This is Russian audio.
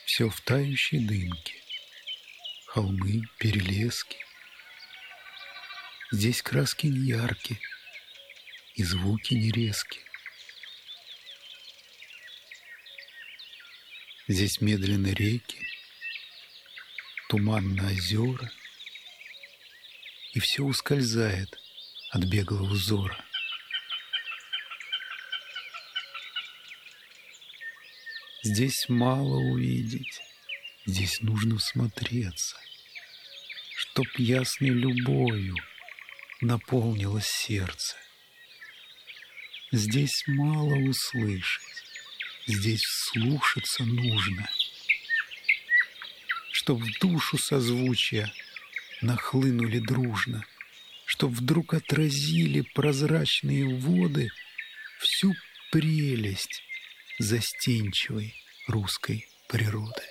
Все в тающей дымке, холмы, перелески. Здесь краски не яркие и звуки не резки. Здесь медленно реки, туманно озера, и все ускользает от беглого взора. Здесь мало увидеть, здесь нужно всмотреться, чтоб ясной любовью наполнилось сердце. Здесь мало услышать, здесь вслушаться нужно, чтоб в душу созвучия нахлынули дружно, чтоб вдруг отразили прозрачные воды всю прелесть застенчивой русской природы.